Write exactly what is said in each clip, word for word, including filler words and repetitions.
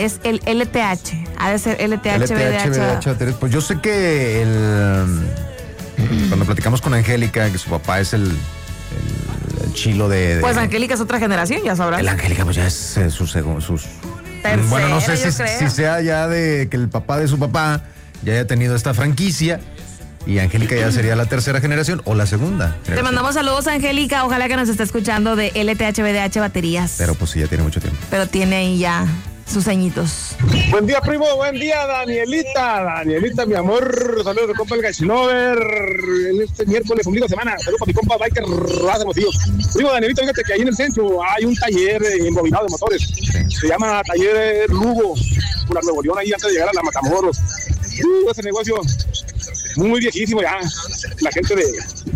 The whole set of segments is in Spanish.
Es el L T H. Ha de ser L T H B D H. L T H B D H baterías. Pues yo sé que el cuando platicamos con Angélica, que su papá es el, el, el chilo de, de... Pues Angélica es otra generación, ya sabrás. El Angélica pues ya es eh, sus... sus Tercera, bueno, no sé si, si sea ya de que el papá de su papá ya haya tenido esta franquicia y Angélica ya sería la tercera generación o la segunda generación. Te mandamos saludos, Angélica. Ojalá que nos esté escuchando de L T H B D H baterías. Pero pues sí, ya tiene mucho tiempo. Pero tiene ahí ya sus añitos. Buen día, primo. Buen día, Danielita. Danielita, mi amor. Saludos de compa el Gachinover. En este miércoles, ombligo de semana. Saludos para mi compa Biker Raza Motillo. Primo, Danielita, fíjate que ahí en el centro hay un taller eh, embobinado de motores. Se llama Taller Lugo. Por la Nuevo León, ahí antes de llegar a la Matamoros. Uh, ese negocio muy, muy viejísimo ya. La gente de...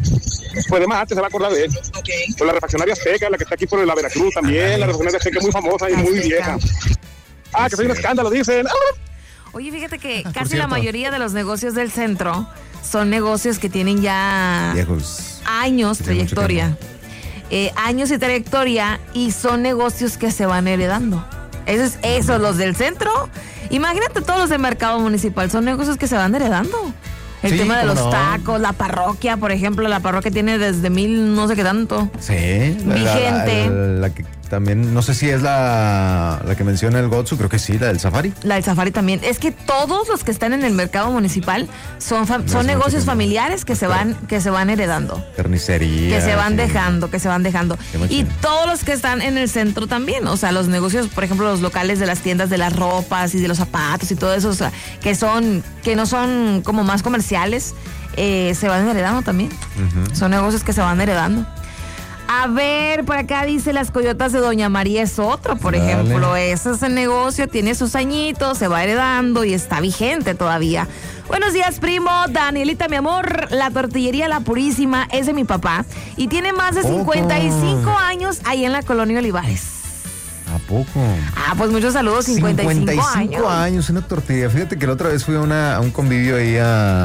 Pues de más antes se va a acordar de él. Por la refaccionaria Azteca, la que está aquí por la Veracruz también. La refaccionaria Azteca es muy famosa y muy vieja. Ah, que soy un escándalo, dicen. Oye, fíjate que casi la mayoría de los negocios del centro son negocios que tienen ya viejos, años, trayectoria. Eh, años y trayectoria, y son negocios que se van heredando. Eso es eso, los del centro. Imagínate todos los del mercado municipal, son negocios que se van heredando. El sí, tema de los no. tacos, la parroquia, por ejemplo, la parroquia tiene desde mil no sé qué tanto. Sí. Vigente. La, la, la que también, no sé si es la, la que menciona el Gotsu, creo que sí, la del Safari. La del Safari también. Es que todos los que están en el mercado municipal son, fa- no son negocios familiares que se van que se van heredando. Carnicería. Que se van sí. dejando, que se van dejando. Y todos los que están en el centro también. O sea, los negocios, por ejemplo, los locales de las tiendas de las ropas y de los zapatos y todo eso, o sea, que son, que no son como más comerciales, eh, se van heredando también. Uh-huh. Son negocios que se van heredando. A ver, por acá dice las coyotas de Doña María es otro, por Dale. ejemplo. Ese es el negocio, tiene sus añitos, se va heredando y está vigente todavía. Buenos días, primo. Danielita, mi amor, la tortillería La Purísima es de mi papá y tiene más de cincuenta y cinco años ahí en la colonia Olivares. ¿A poco? Ah, pues muchos saludos, cincuenta y cinco, cincuenta y cinco años. años en una tortillería. Fíjate que la otra vez fui a, una, a un convivio ahí a,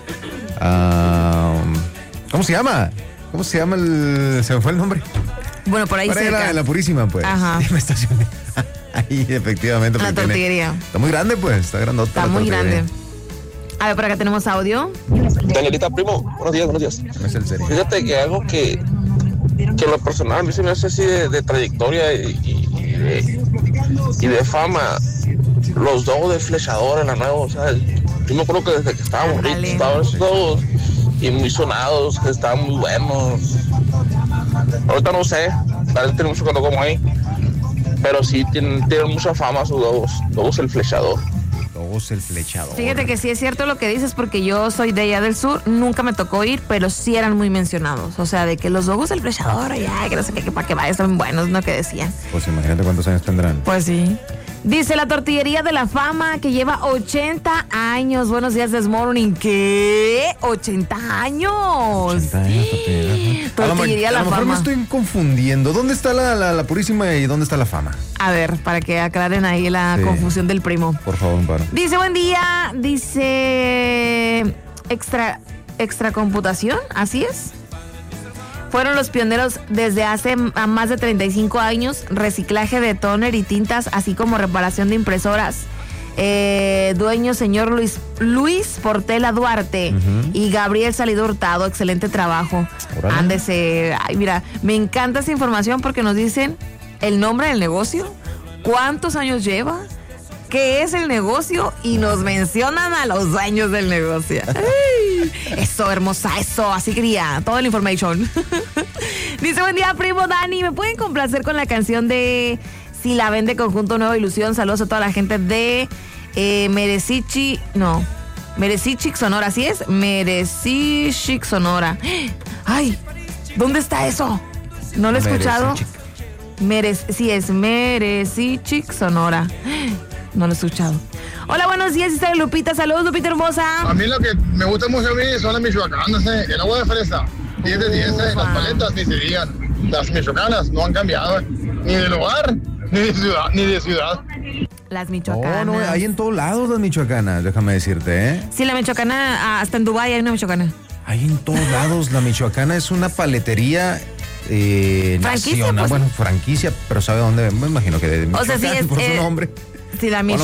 a... ¿Cómo se llama? ¿Cómo se llama el...? Se me fue el nombre. Bueno, por ahí Para cerca. La, la Purísima, pues. Ajá. Y me estacioné ahí, efectivamente. La tortillería. Tiene, está muy grande, pues. Está grandota. Está muy grande. A ver, por acá tenemos audio. Danielita, primo. Buenos días, buenos días. No es el serio. Fíjate que algo que... Que en lo personal a mí se me hace así de, de trayectoria y, y, y, de, y de fama. Los dogos de Flechador en la nueva, o sea... Yo me acuerdo que desde que estábamos ricos, estaban esos dogos... Y muy sonados, que estaban muy buenos. Ahorita no sé, tal vez tiene mucho que no como ahí. Pero sí tienen, tienen mucha fama sus dogos. Dogos el Flechador. Dogos el Flechador. Fíjate que sí es cierto lo que dices, porque yo soy de allá del sur, nunca me tocó ir, pero sí eran muy mencionados. O sea, de que los Dogos el Flechador, allá, que no sé qué, que para que vaya, están buenos, ¿no? Que decían. Pues imagínate cuántos años tendrán. Pues sí. Dice la tortillería de la fama que lleva ochenta años. Buenos días, This Morning. ¿Qué? ¿ochenta años? ochenta años, tortillería. Tortillería a lo, la a lo mejor fama. me estoy confundiendo. ¿Dónde está la, la, la Purísima y dónde está la fama? A ver, para que aclaren ahí la sí. confusión del primo. Por favor, un paro. Dice, buen día. Dice, extra, extra computación, así es. Fueron los pioneros desde hace más de treinta y cinco años, reciclaje de tóner y tintas, así como reparación de impresoras. Eh, dueño señor Luis Luis Portela Duarte uh-huh. y Gabriel Salido Hurtado, excelente trabajo. Órale. Ándese, ay, mira, me encanta esa información porque nos dicen el nombre del negocio, cuántos años lleva, qué es el negocio y nos mencionan a los dueños del negocio. Ay, eso, hermosa, eso, así quería, toda la information. Dice, buen día, primo Dani, ¿me pueden complacer con la canción de Si la vende Conjunto Nueva Ilusión? Saludos a toda la gente de eh, Merecichi, no, Merecichic Sonora, ¿así es? Merecichic Sonora. Ay, ¿dónde está eso? ¿No lo he escuchado? Merec- sí, es Merecichic Sonora. No lo he escuchado. Hola, buenos días, Isabel Lupita. Saludos, Lupita hermosa. A mí lo que me gusta mucho a mí son las michoacanas, ¿eh? El agua de fresa. diez de diez, ¿eh? Las paletas, ni se digan. Las michoacanas no han cambiado, ¿eh? Ni de lugar, ni de ciudad, ni de ciudad. Las michoacanas. No, no, hay en todos lados las michoacanas, déjame decirte, ¿eh? Sí, la michoacana, hasta en Dubái hay una michoacana. Hay en todos lados. La michoacana es una paletería eh, franquicia, nacional. pues, bueno, franquicia, pero ¿sabe dónde? Me imagino que de Michoacán, o sea, sí es, por eh, su nombre. Sí, si la